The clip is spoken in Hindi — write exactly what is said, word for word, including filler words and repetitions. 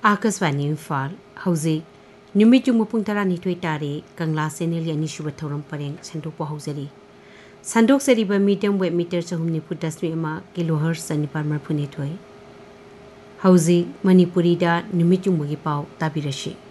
आकाशवाणी इम्फाल हौजिक नुमित युंग मपुंग तरानिथोय तारे कंगला channel अनिसुब थौरम परें संदोकपा hosiery संदोकजरीबा medium wave metre चहुम निफु दशमिक अमा किलोहर्ट्ज चनिपाल मरफुनिथोय हौजिक मणिपुरीदा नुमित युंगबगी पाव ताबिरसि।